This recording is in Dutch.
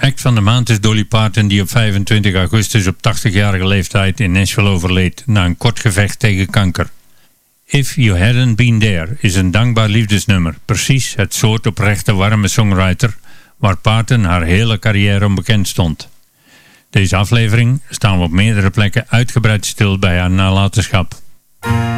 Act van de maand is Dolly Parton, die op 25 augustus op 80-jarige leeftijd in Nashville overleed na een kort gevecht tegen kanker. If You Hadn't Been There is een dankbaar liefdesnummer, precies het soort oprechte warme songwriter waar Parton haar hele carrière onbekend stond. Deze aflevering staan we op meerdere plekken uitgebreid stil bij haar nalatenschap.